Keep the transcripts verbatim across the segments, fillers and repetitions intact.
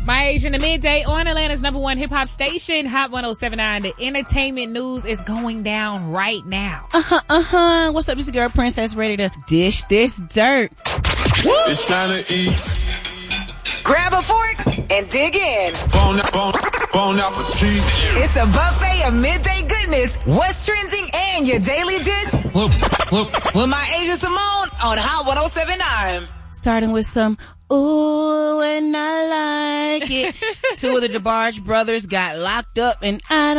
My Age in the Midday on Atlanta's number one hip-hop station, Hot ten seventy-nine. The entertainment news is going down right now. Uh-huh, uh-huh. What's up? It's your girl Princess, ready to dish this dirt. It's time to eat. Grab a fork and dig in. Bon, bon, bon appetit. It's a buffet of midday goodness, what's trending, and your daily dish. Whoop, whoop. With my Asia Simone on Hot ten seventy-nine. Starting with some ooh, and I like it. Two of the DeBarge brothers got locked up, and I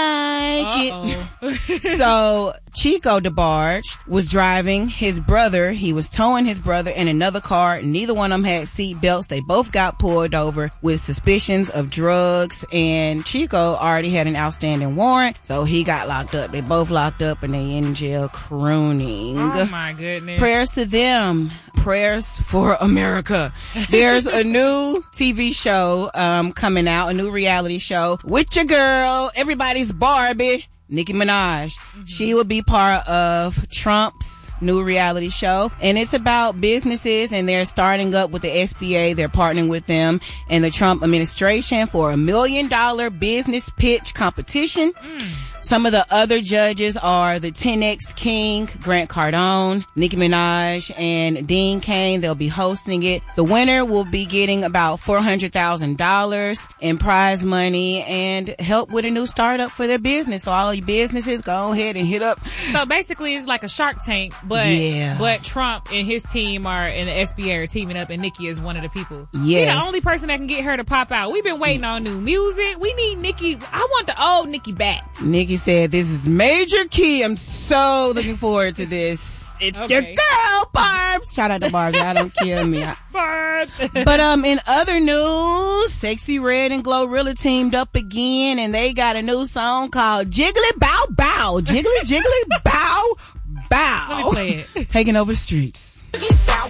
don't like it. So Chico DeBarge was driving his brother. He was towing his brother in another car. Neither one of them had seat belts. They both got pulled over with suspicions of drugs, and Chico already had an outstanding warrant, so he got locked up. They both locked up, and they in jail crooning. Oh my goodness. Prayers to them. Prayers for America. There's a new T V show um coming out, a new reality show with your girl, everybody's Barbie, Nicki Minaj. Mm-hmm. She will be part of Trump's new reality show, and it's about businesses, and they're starting up with the S B A. They're partnering with them and the Trump administration for a million dollar business pitch competition. Mm. Some of the other judges are the ten X King, Grant Cardone, Nicki Minaj, and Dean Cain. They'll be hosting it. The winner will be getting about four hundred thousand dollars in prize money and help with a new startup for their business. So all your businesses, go ahead and hit up. So basically it's like a Shark Tank, but yeah. but Trump and his team are, and the S B A are teaming up, and Nicki is one of the people. Yes. He's the only person that can get her to pop out. We've been waiting on new music. We need Nicki. I want the old Nicki back. Nicki said, this is major key. I'm so looking forward to this. It's okay. Your girl, Barbs. Shout out to Barbs. I don't kill me. Barbs. But um, in other news, Sexy Red and Glorilla teamed up again, and they got a new song called Jiggly Bow Bow. Jiggly, jiggly, bow, bow. Let me play it. Taking over the streets.